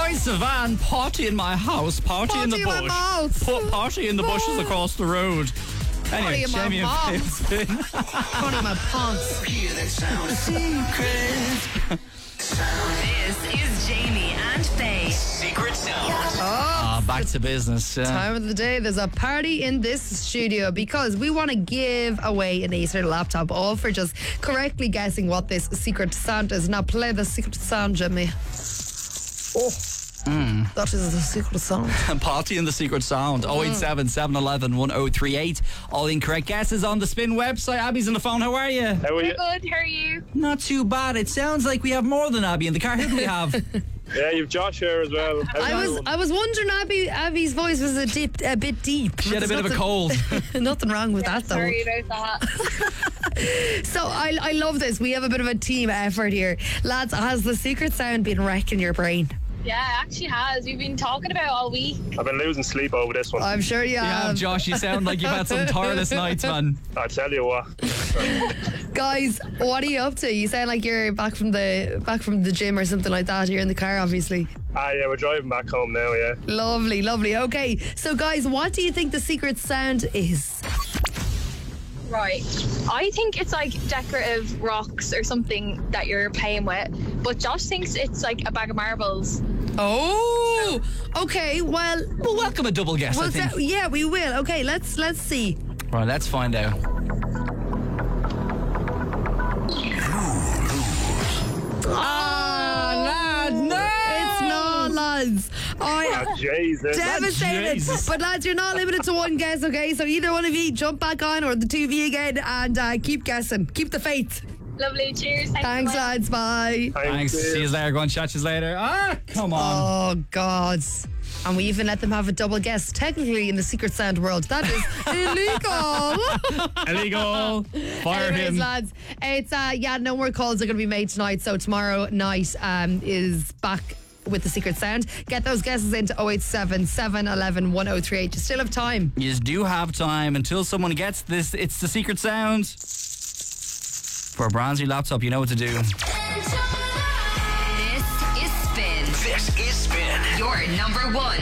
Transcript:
Joy Sivan, party in my house, party in the Party in my bush. mouth. Party in the bushes across the road. Anyway, in my Jamie and mouth. Faye's been. Party in my pants. This is Jamie and Faye. Secret Sound. Back to business. Time of the day, there's a party in this studio because we want to give away an Acer laptop, all for just correctly guessing what this secret sound is. Now play the secret sound, Jimmy. That is the secret sound. Party in the secret sound. 087 711 1038. All incorrect guesses on the Spin website. Abby's on the phone. How are you? How are you? Good, how are you? Not too bad. It sounds like we have more than Abby in the car. Who do we have? Yeah, you've Josh here as well. I was wondering, Abby's voice was a bit deep. She had a bit of a cold. Nothing wrong with that though. Sorry about that. So I love this. We have a bit of a team effort here. Lads, has the secret sound been wrecking your brain? Yeah, it actually has. We've been talking about it all week. I've been losing sleep over this one. I'm sure you Yeah, have. Josh, you sound like you've had some tireless nights, man. I tell you what. Guys, what are you up to? You sound like you're back from the gym or something like that. You're in the car, obviously. Yeah, we're driving back home now, yeah. Lovely, lovely. Okay, so guys, what do you think the secret sound is? Right. I think it's like decorative rocks or something that you're playing with. But Josh thinks it's like a bag of marbles. Oh, okay. Well, We'll welcome a double guess, I think. yeah, we will. Okay, let's see. Right, let's find out. Lad, no! It's not, lads. Jesus. Devastated. Jesus. But lads, you're not limited to one guess, okay? So either one of you jump back on or the two of you again and keep guessing. Keep the faith. Lovely. Cheers. Thanks, so much. lads. Bye. Thanks. See you later. Go on, chat you later. Come on. Oh, God. And we even let them have a double guess. Technically, in the secret sound world, that is illegal. Illegal. Fire Anyways, him. lads, it's no more calls are going to be made tonight. So tomorrow night is back with the secret sound. Get those guesses into 087 711 1038. You still have time. You do have time until someone gets this. It's the secret sound. For a brand new laptop, you know what to do. This is Spin. This is Spin. Your number one